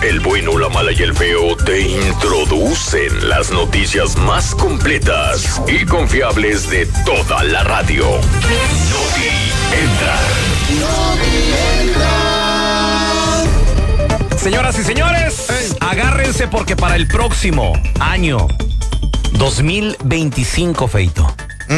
el bueno, la mala y el feo te introducen las noticias más completas y confiables de toda la radio. Entra. Señoras y señores, agárrense porque para el próximo año 2025, Feito.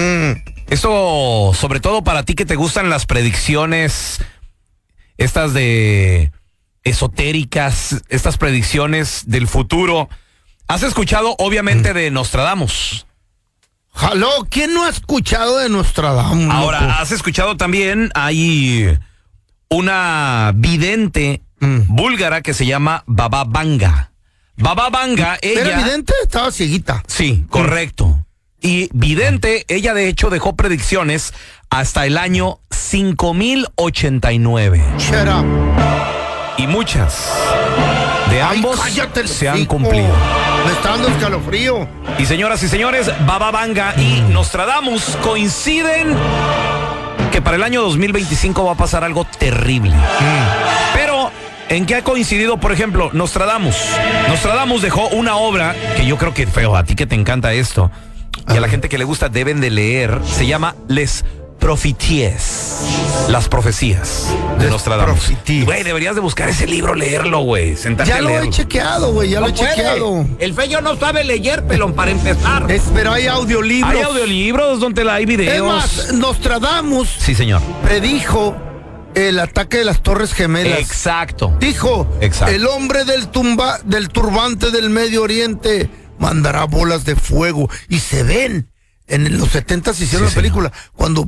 Esto, sobre todo para ti que te gustan las predicciones, estas de esotéricas, estas predicciones del futuro. ¿Has escuchado, obviamente, de Nostradamus? Jaló, ¿quién no ha escuchado de Nostradamus? Ahora, loco? ¿has escuchado también? Hay una vidente búlgara que se llama Baba Vanga. Baba Vanga, ella... ¿Era vidente? Estaba cieguita. Sí, correcto. Y vidente, ella de hecho dejó predicciones hasta el año 5089. Shut up. Y muchas de ambos cállate el se han hocico. cumplido. Me está dando escalofrío. Y señoras y señores, Baba Vanga y Nostradamus coinciden que para el año 2025 va a pasar algo terrible. Pero, ¿en qué ha coincidido, por ejemplo, Nostradamus? Nostradamus dejó una obra que yo creo que, feo, a ti que te encanta esto, y a la gente que le gusta deben de leer, se llama Les Profeties, las profecías de Nostradamus. Profeties. Güey, deberías de buscar ese libro, leerlo, güey, sentarte Ya a lo leerlo. he chequeado, güey, ya lo he chequeado. El feo no sabe leer, pelón, para empezar. Pero hay audiolibros. Hay audiolibros donde hay Es videos. más, Nostradamus Sí, señor. predijo el ataque de las Torres Gemelas. Exacto. Dijo, Exacto. el hombre del turbante del Medio Oriente mandará bolas de fuego. Y se ven, en los 70 se hicieron Sí, la película, cuando...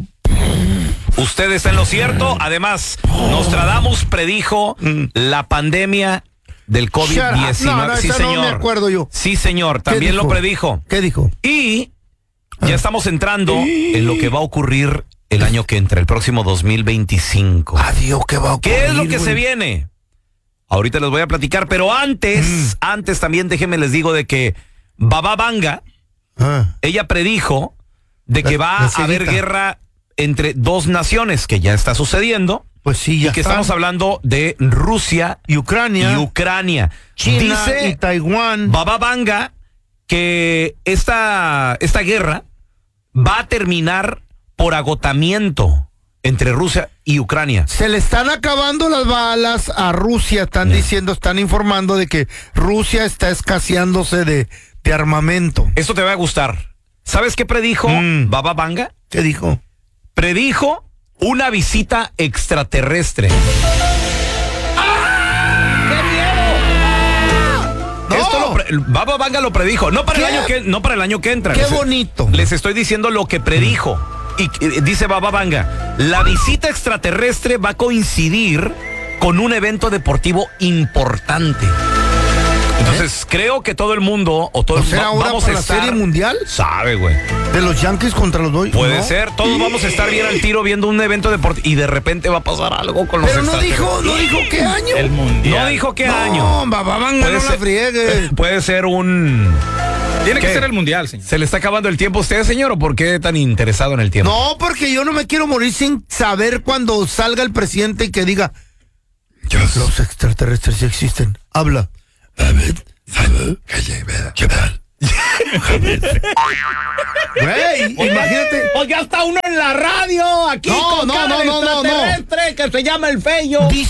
Usted está en lo cierto. Además, Nostradamus predijo la pandemia del COVID-19. No, sí, esa señor. no me acuerdo yo. Sí, señor. También dijo? lo predijo. ¿Qué dijo? Y ya estamos entrando en lo que va a ocurrir el año que entra, el próximo 2025. Adiós, ¿qué va a ocurrir? ¿Qué es lo que güey? se viene? Ahorita les voy a platicar, pero antes también déjenme les digo de que Baba Vanga, ella predijo de que va a haber guerra entre dos naciones, que ya está sucediendo. Pues sí, ya y que está. estamos hablando de Rusia y Ucrania. China Dice y Taiwán. Baba Vanga que esta guerra va a terminar por agotamiento entre Rusia y Ucrania. Se le están acabando las balas a Rusia, están diciendo, están informando de que Rusia está escaseándose de armamento. Esto te va a gustar. ¿Sabes qué predijo Baba Vanga? ¿Qué dijo? Predijo una visita extraterrestre. Baba Vanga lo predijo, no para el año que entra. Qué bonito. Les estoy diciendo lo que predijo. Y dice Baba Vanga, la visita extraterrestre va a coincidir con un evento deportivo importante. Entonces, creo que todo el mundo vamos a estar... ¿La Serie Mundial? Sabe, güey. ¿De los Yankees contra los Dodgers? Puede ser, todos vamos a estar bien al tiro viendo un evento deportivo y de repente va a pasar algo con los Pero no extraterrestres. dijo qué año. El mundial. No dijo qué año. No, Baba Vanga, no la friegue. Puede ser un... Tiene ¿Qué? que ser el mundial, señor. ¿Se le está acabando el tiempo a usted, señor, o por qué tan interesado en el tiempo? No, porque yo no me quiero morir sin saber cuando salga el presidente y que diga, los extraterrestres sí existen. Habla. Güey, imagínate. Pues ya está uno en la radio aquí No, con no, cara no, de no, no, extraterrestre que se llama el Feyo.